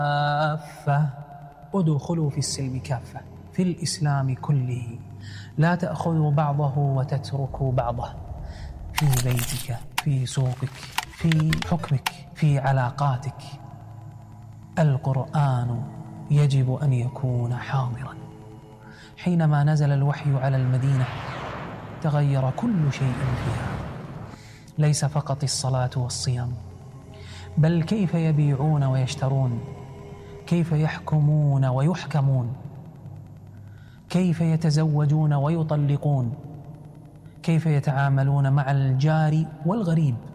كافة، ادخلوا في السلم كافة، في الإسلام كله، لا تأخذوا بعضه وتتركوا بعضه، في بيتك، في سوقك، في حكمك، في علاقاتك. القرآن يجب أن يكون حاضرا. حينما نزل الوحي على المدينة تغير كل شيء فيها، ليس فقط الصلاة والصيام، بل كيف يبيعون ويشترون، كيف يحكمون ويحكمون، كيف يتزوجون ويطلقون، كيف يتعاملون مع الجار والغريب.